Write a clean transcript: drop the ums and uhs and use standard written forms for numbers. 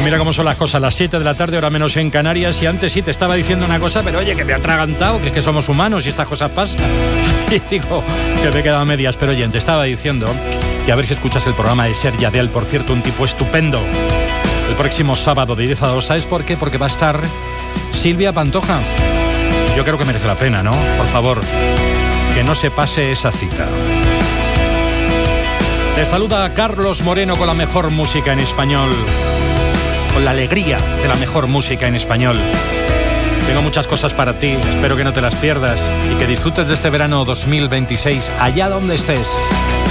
Mira cómo son las cosas, las 7 de la tarde, hora menos en Canarias. Y antes sí te estaba diciendo una cosa, pero oye, que me ha atragantado, que es que somos humanos y estas cosas pasan. Y digo que me he quedado a medias, pero oye, te estaba diciendo que a ver si escuchas el programa de Ser Yadel, por cierto, un tipo estupendo. El próximo sábado de 10 a 2, ¿sabes por qué? Porque va a estar Silvia Pantoja. Yo creo que merece la pena, ¿no? Por favor, que no se pase esa cita. Te saluda Carlos Moreno con la mejor música en español, con la alegría de la mejor música en español. Tengo muchas cosas para ti, espero que no te las pierdas y que disfrutes de este verano 2026 allá donde estés.